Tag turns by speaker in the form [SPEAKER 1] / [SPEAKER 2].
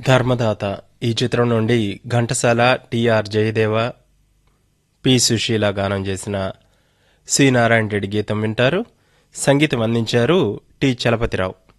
[SPEAKER 1] ధర్మదాత ఈ చిత్రం నుండి ఘంటసాల, టిఆర్ జయదేవ, పి సుశీల గానం చేసిన సి నారాయణ రెడ్డి గీతం వింటారు. సంగీతం అందించారు టి చలపతిరావు.